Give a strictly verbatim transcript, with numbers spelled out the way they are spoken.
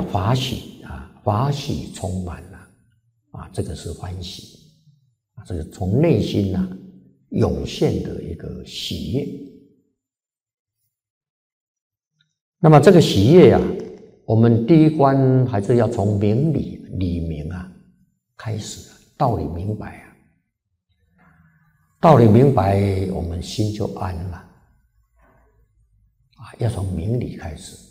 法喜啊，法喜充满了啊，这个是欢喜啊，这个从内心呐、啊、涌现的一个喜悦。那么这个喜悦啊，我们第一关还是要从明理理明啊开始，道理明白啊，道理明白，我们心就安了啊，要从明理开始。